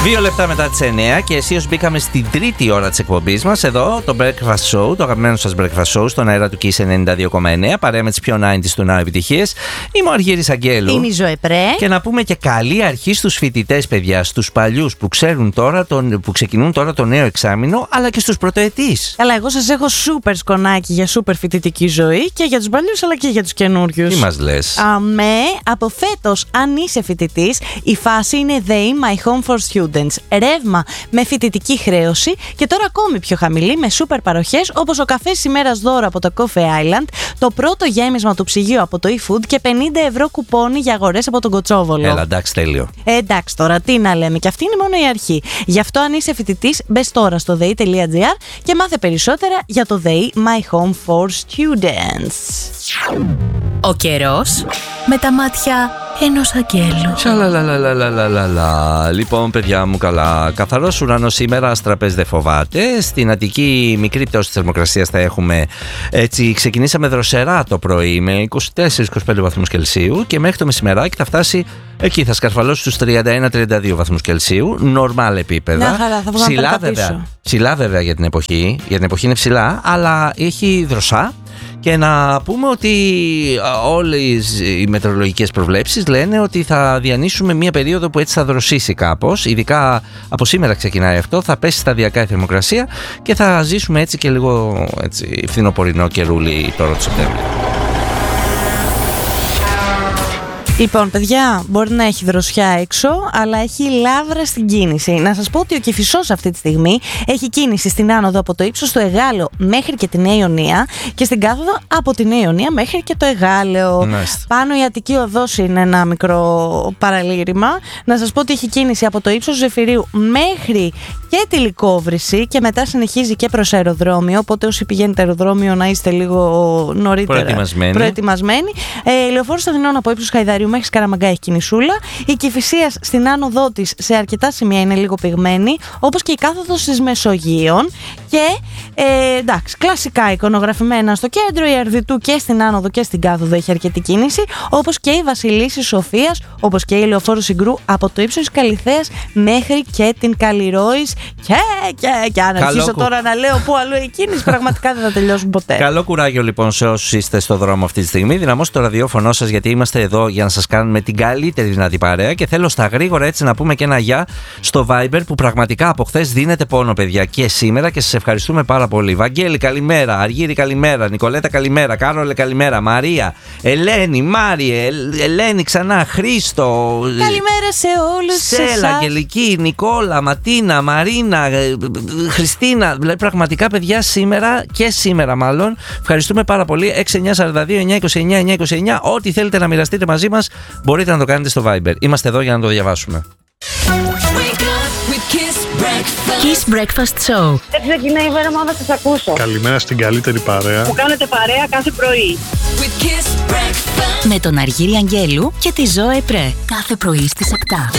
2 λεπτά μετά τις 9 και αισίως μπήκαμε στην τρίτη ώρα της εκπομπής μας. Εδώ το Breakfast Show, το αγαπημένο σας Breakfast Show, στον αέρα του Kiss 92,9. Παρέα με τις πιο 90's του Now επιτυχίες. Είμαι ο Αργύρης Αγγέλου. Είμαι η Ζωέ Πρέ. Και να πούμε και καλή αρχή στους φοιτητές, παιδιά, στους παλιούς που ξέρουν τώρα που ξεκινούν τώρα το νέο εξάμηνο, αλλά και στους πρωτοετής. Καλά, εγώ σας έχω σούπερ σκονάκι για σούπερ φοιτητική ζωή και για τους παλιούς αλλά και για τους καινούριους. Τι μας λες? Από φέτος, αν είσαι φοιτητής, η φάση είναι ΔΕΗ My Home for Students. Ρεύμα με φοιτητική χρέωση και τώρα ακόμη πιο χαμηλή με σούπερ παροχές όπως ο καφές της ημέρας δώρο από το Coffee Island, το πρώτο γέμισμα του ψυγείου από το eFood και 50€ κουπόνι για αγορές από τον Κοτσόβολο. Έλα, εντάξει, τέλειο. Εντάξει τώρα, τι να λέμε, και αυτή είναι μόνο η αρχή. Γι' αυτό, αν είσαι φοιτητής, μπες τώρα στο dei.gr και μάθε περισσότερα για το ΔΕΗ My Home for Students. Ο καιρός με τα μάτια ενός αγγέλου. Σαλαλαλαλαλαλαλα. Λοιπόν, παιδιά μου, καλά. Καθαρός ουρανός σήμερα, αστραπές δεν φοβάται. Στην Αττική μικρή πτώση της θερμοκρασίας θα έχουμε. Έτσι, ξεκινήσαμε δροσερά το πρωί με 24-25 βαθμούς Κελσίου και μέχρι το μεσημεράκι θα φτάσει εκεί, θα σκαρφαλώσει στους 31-32 βαθμούς Κελσίου. Νορμάλ επίπεδα. Να χαρά, θα ψηλά βέβαια. Ψηλά βέβαια για την εποχή. Για την εποχή είναι ψηλά, αλλά έχει δροσά. Και να πούμε ότι όλες οι μετεωρολογικές προβλέψεις λένε ότι θα διανύσουμε μία περίοδο που έτσι θα δροσίσει κάπως. Ειδικά από σήμερα ξεκινάει αυτό, θα πέσει σταδιακά η θερμοκρασία και θα ζήσουμε έτσι και λίγο έτσι, φθινοπορεινό καιρούλι τώρα το Σεπτέμβριο. Λοιπόν, παιδιά, μπορεί να έχει δροσιά έξω, αλλά έχει λάβρα στην κίνηση. Να σας πω ότι ο Κηφισός αυτή τη στιγμή έχει κίνηση στην άνοδο από το ύψος του Εγάλεο μέχρι και την Νέα Ιωνία και στην κάθοδο από την Νέα Ιωνία μέχρι και το Εγάλεο. Πάνω η Αττική Οδός είναι ένα μικρό παραλήρημα. Να σας πω ότι έχει κίνηση από το ύψος Ζεφυρίου μέχρι και τη Λυκόβρηση και μετά συνεχίζει και προς αεροδρόμιο. Οπότε όσοι πηγαίνετε αεροδρόμιο να είστε λίγο νωρίτερα προετοιμασμένοι. Λεωφόρος Αθηνών από ύψος Χαϊδαρίου μέχρι Σκαραμαγκά έχει κινησούλα. Η Κηφισίας στην άνοδό της σε αρκετά σημεία είναι λίγο πυγμένη, όπως και η κάθοδος της Μεσογείων. Και εντάξει, κλασικά εικονογραφημένα στο κέντρο, η Αρδιτού και στην άνοδο και στην κάθοδο έχει αρκετή κίνηση, όπως και η Βασιλίσσης Σοφίας, όπως και η Λεωφόρος Συγκρού από το ύψος της Καλιθέας μέχρι και την Καλλιρόης. Και αν αρχίσω τώρα να λέω πού αλλού η κίνηση, πραγματικά δεν θα τελειώσουν ποτέ. Καλό κουράγιο λοιπόν σε όσους είστε στο δρόμο αυτή τη στιγμή. Δυναμώστε το ραδιόφωνο σας, γιατί είμαστε εδώ για να σας κάνουμε την καλύτερη δυνατή παρέα. Και θέλω στα γρήγορα έτσι να πούμε και ένα γεια στο Viber που πραγματικά από χθες δίνεται πόνο, παιδιά, και σήμερα, και σας ευχαριστούμε πάρα πολύ. Βαγγέλη, καλημέρα. Αργύρη, καλημέρα. Νικολέτα, καλημέρα. Κάρολε, καλημέρα. Μαρία, Ελένη, Μάριε, Ελένη ξανά, Χρήστο. Καλημέρα σε όλους. Σέλα, Αγγελική, Νικόλα, Ματίνα, Μαρίνα, Χριστίνα. Δηλαδή, πραγματικά, παιδιά, σήμερα μάλλον. Ευχαριστούμε πάρα πολύ. 6942-929-929. Ό,τι θέλετε να μοιραστείτε μαζί μας, μπορείτε να το κάνετε στο Viber. Είμαστε εδώ για να το διαβάσουμε. Kiss Breakfast Show. Έτσι ξεκινάει η μέρα μου, να σας ακούσω. Καλημέρα στην καλύτερη παρέα που κάνετε παρέα κάθε πρωί. Με τον Αργύρη Αγγέλου και τη Ζωέ Πρέ. Κάθε πρωί στις 7.